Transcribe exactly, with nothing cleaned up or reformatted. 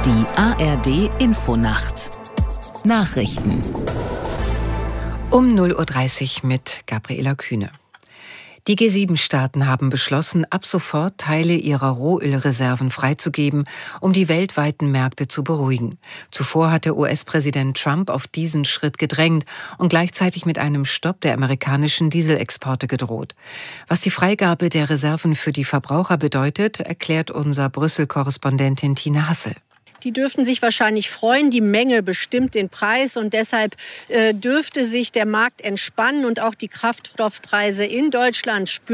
Die A R D Infonacht Nachrichten Um null Uhr dreißig mit Gabriela Kühne. Die G sieben Staaten haben beschlossen, ab sofort Teile ihrer Rohölreserven freizugeben, um die weltweiten Märkte zu beruhigen. Zuvor hatte U S-Präsident Trump auf diesen Schritt gedrängt und gleichzeitig mit einem Stopp der amerikanischen Dieselexporte gedroht. Was die Freigabe der Reserven für die Verbraucher bedeutet, erklärt unser Brüssel-Korrespondentin Tina Hassel. Die dürften sich wahrscheinlich freuen. Die Menge bestimmt den Preis und deshalb äh, dürfte sich der Markt entspannen und auch die Kraftstoffpreise in Deutschland spüren.